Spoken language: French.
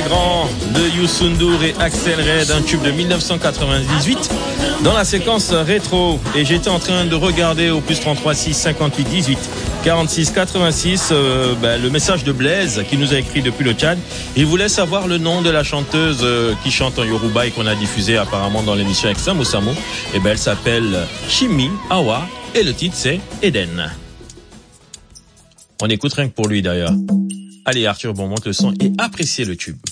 grand de Youssou N'Dour et Axel Red, un tube de 1998 dans la séquence rétro. Et j'étais en train de regarder au plus 33 6 58 18 46 86 le message de Blaise qui nous a écrit depuis le Tchad. Il voulait savoir le nom de la chanteuse qui chante en Yoruba et qu'on a diffusé apparemment dans l'émission avec Samo Samo. Et elle s'appelle Chimi Awa et le titre c'est Eden. On écoute rien que pour lui d'ailleurs. Allez Arthur, bon, monte le son et appréciez le tube.